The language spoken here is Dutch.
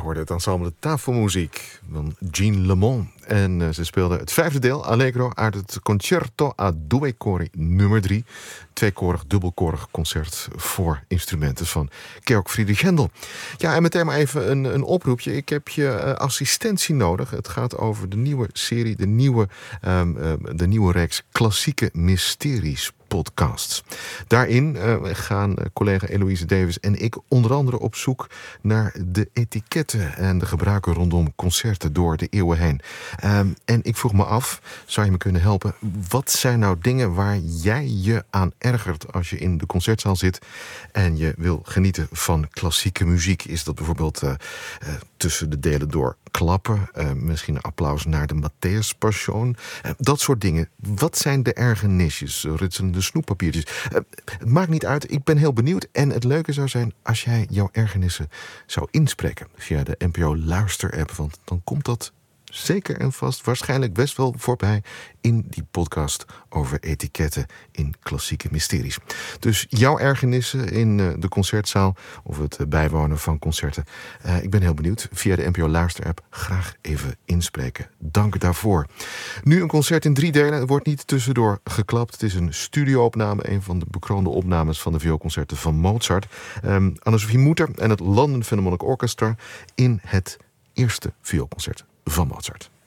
hoorde het ensemble de tafelmuziek van Jean Lemond. En ze speelde het 5e deel, Allegro, uit het Concerto a Due Cori nummer 3. Tweekorig, dubbelkorig concert voor instrumenten van Georg Friedrich Händel. Ja, en meteen maar even een oproepje. Ik heb je assistentie nodig. Het gaat over de nieuwe serie, de nieuwe reeks klassieke mysteries podcasts. Daarin gaan collega Eloïse Davis en ik onder andere op zoek naar de etiketten en de gebruiken rondom concerten door de eeuwen heen. En ik vroeg me af, zou je me kunnen helpen? Wat zijn nou dingen waar jij je aan ergert als je in de concertzaal zit en je wil genieten van klassieke muziek? Is dat bijvoorbeeld tussen de delen door klappen, misschien een applaus naar de Matthäus Passion, dat soort dingen. Wat zijn de ergernisjes, rutselende snoeppapiertjes? Het maakt niet uit, ik ben heel benieuwd. En het leuke zou zijn als jij jouw ergernissen zou inspreken via de NPO Luister-app, want dan komt dat zeker en vast waarschijnlijk best wel voorbij in die podcast over etiketten in klassieke mysteries. Dus jouw ergernissen in de concertzaal of het bijwonen van concerten. Ik ben heel benieuwd. Via de NPO Luister-app graag even inspreken. Dank daarvoor. Nu een concert in 3 delen. Het wordt niet tussendoor geklapt. Het is een studio-opname. Een van de bekroonde opnames van de vioolconcerten van Mozart. Anne-Sophie Mutter en het London Philharmonic Orchestra in het eerste vioolconcert van Mozart.